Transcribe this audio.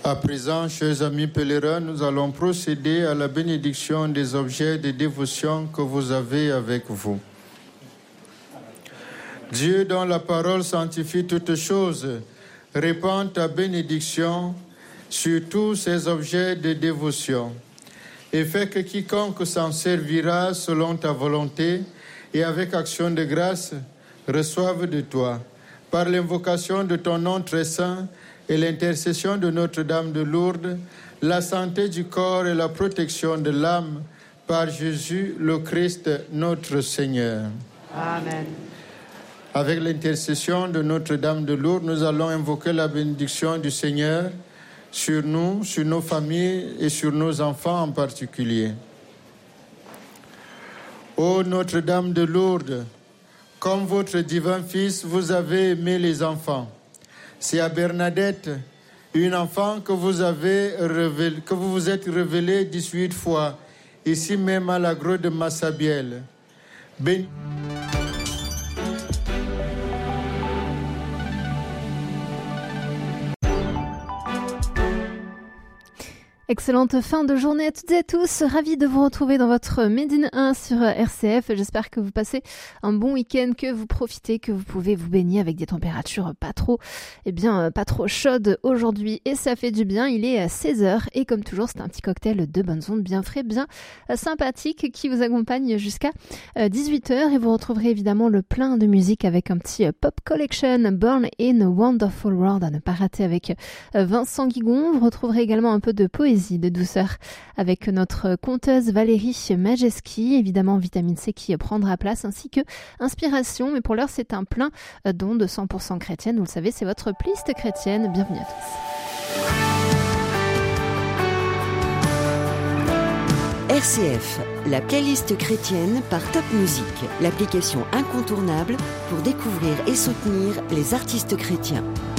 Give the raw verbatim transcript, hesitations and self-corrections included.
À présent, chers amis pèlerins, nous allons procéder à la bénédiction des objets de dévotion que vous avez avec vous. Dieu, dont la parole sanctifie toutes choses, répand ta bénédiction sur tous ces objets de dévotion et fait que quiconque s'en servira selon ta volonté et avec action de grâce reçoive de toi, par l'invocation de ton nom très saint et l'intercession de Notre-Dame de Lourdes, la santé du corps et la protection de l'âme, par Jésus le Christ, notre Seigneur. Amen. Avec l'intercession de Notre-Dame de Lourdes, nous allons invoquer la bénédiction du Seigneur sur nous, sur nos familles et sur nos enfants en particulier. Ô Notre-Dame de Lourdes, comme votre divin Fils, vous avez aimé les enfants. C'est à Bernadette, une enfant que vous avez révélé, que vous vous êtes révélée dix-huit fois, ici même à la grotte de Massabielle. Ben... Excellente fin de journée à toutes et à tous. Ravi de vous retrouver dans votre Made in un sur R C F. J'espère que vous passez un bon week-end, que vous profitez, que vous pouvez vous baigner avec des températures pas trop, eh bien, pas trop chaudes aujourd'hui. Et ça fait du bien. Il est à seize heures et comme toujours, c'est un petit cocktail de bonnes ondes bien frais, bien sympathique qui vous accompagne jusqu'à dix-huit heures. Et vous retrouverez évidemment le plein de musique avec un petit Pop Collection, Born in a Wonderful World à ne pas rater avec Vincent Guigon. Vous retrouverez également un peu de poésie, de douceur avec notre conteuse Valérie Majeski, évidemment vitamine C qui prendra place, ainsi que inspiration, mais pour l'heure c'est un plein don de cent pour cent chrétienne, vous le savez, c'est votre playlist chrétienne. Bienvenue à tous. R C F, la playlist chrétienne par Top Music, l'application incontournable pour découvrir et soutenir les artistes chrétiens.